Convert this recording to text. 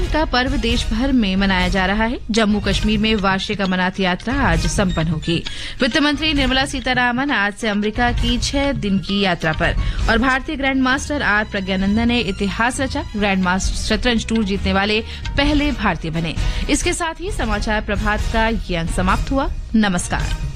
का पर्व देश भर में मनाया जा रहा है। जम्मू कश्मीर में वार्षिक अमरनाथ यात्रा आज संपन्न होगी। वित्त मंत्री निर्मला सीतारामन आज से अमेरिका की 6 दिन की यात्रा पर और भारतीय ग्रैंड मास्टर आर प्रज्ञानंदन ने इतिहास रचा। ग्रैंड मास्टर शतरंज टूर जीतने वाले पहले भारतीय बने। इसके साथ ही समाचार प्रभात का ये अंक समाप्त हुआ। नमस्कार।